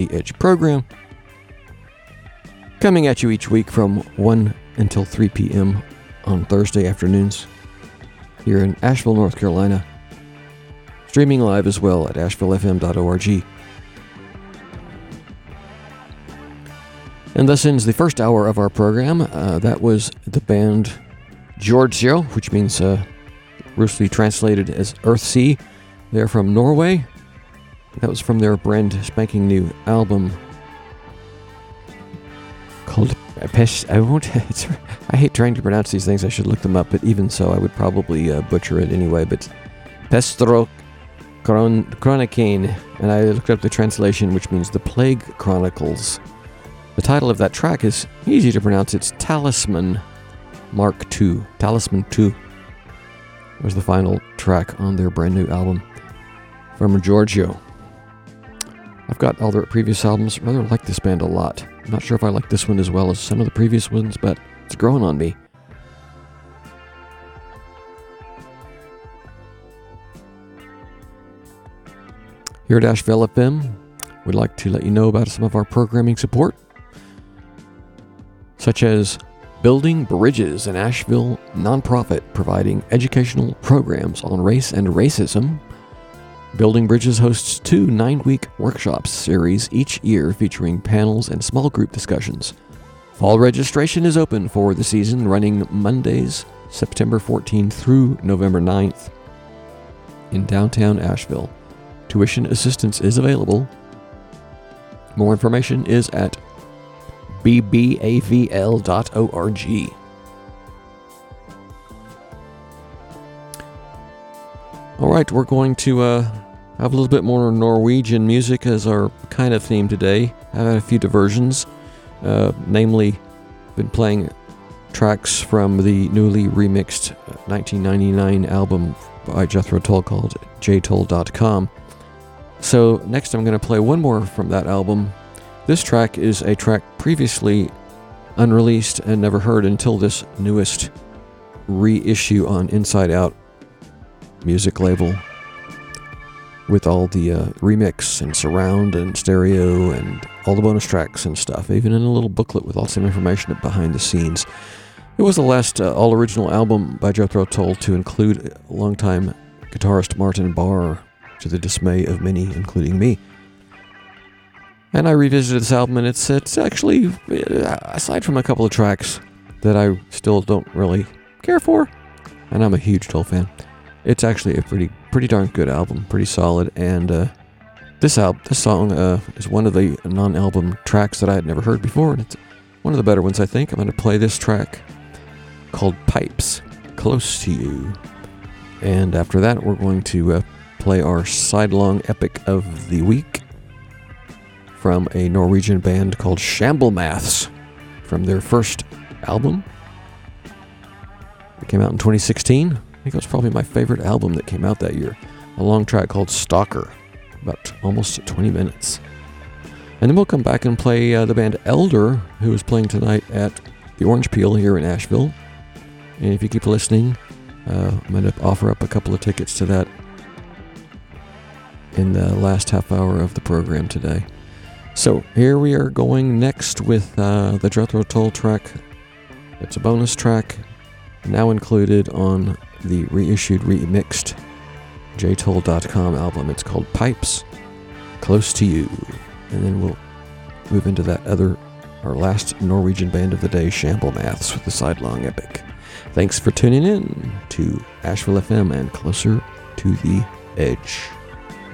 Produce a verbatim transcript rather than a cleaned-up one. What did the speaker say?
The Edge program. Coming at you each week from one until three p.m. on Thursday afternoons here in Asheville, North Carolina. Streaming live as well at asheville f m dot org. And thus ends the first hour of our program. Uh, that was the band Giorgio, which means uh, loosely translated as Earthsea. They're from Norway. That was from their brand spanking new album called Pesh. I won't. It's, I hate trying to pronounce these things. I should look them up, but even so, I would probably uh, butcher it anyway. But Pestro Chron- Chronicain, and I looked up the translation, which means the Plague Chronicles. The title of that track is easy to pronounce. It's Talisman Mark two. Talisman two was the final track on their brand new album from Giorgio. I've got all their previous albums. Rather like this band a lot. I'm not sure if I like this one as well as some of the previous ones, but it's growing on me. Here at Asheville F M, we'd like to let you know about some of our programming support, such as Building Bridges, an Asheville nonprofit providing educational programs on race and racism. Building Bridges hosts two nine-week workshops series each year featuring panels and small group discussions. Fall registration is open for the season, running Mondays, September fourteenth through November ninth in downtown Asheville. Tuition assistance is available. More information is at b b a v l dot org. All right, we're going to uh, have a little bit more Norwegian music as our kind of theme today. I've had a few diversions, uh, namely, been playing tracks from the newly remixed nineteen ninety-nine album by Jethro Tull called j tull dot com. So next I'm going to play one more from that album. This track is a track previously unreleased and never heard until this newest reissue on Inside Out music label, with all the uh, remix and surround and stereo and all the bonus tracks and stuff, even in a little booklet with lots of information behind the scenes. It was the last uh, all-original album by Jethro Tull to include longtime guitarist Martin Barre, to the dismay of many, including me. And I revisited this album, and it's it's actually, aside from a couple of tracks that I still don't really care for, and I'm a huge Tull fan, it's actually a pretty pretty darn good album, pretty solid. And uh, this album, this song uh, is one of the non-album tracks that I had never heard before, and it's one of the better ones, I think. I'm going to play this track called Pipes, Close to You. And after that, we're going to uh, play our sidelong epic of the week from a Norwegian band called Shamblemouths from their first album. It came out in twenty sixteen. I think it was probably my favorite album that came out that year. A long track called Stalker, about almost twenty minutes. And then we'll come back and play uh, the band Elder, who is playing tonight at the Orange Peel here in Asheville. And if you keep listening, uh, I'm going to offer up a couple of tickets to that in the last half hour of the program today. So here we are going next with uh, the Jethro Tull track. It's a bonus track now included on the reissued, remixed j tull dot com album. It's called Pipes, Close to You. And then we'll move into that other, our last Norwegian band of the day, Shamblemouths, with the sidelong epic. Thanks for tuning in to Asheville F M and Closer to the Edge.